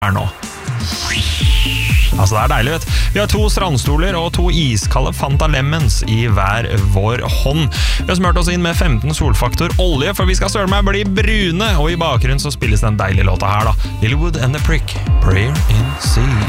her nå. Altså, det deilig, vet. Vi har 2 strandstoler og 2 iskalde Fanta Lemons i hver vår hånd. Vi har smørt oss inn med 15 solfaktor olje, for vi skal søren meg bli brune, og i bakgrunnen så spilles den deilige låta her da. Lilywood and the Prick, Prayer in Sea.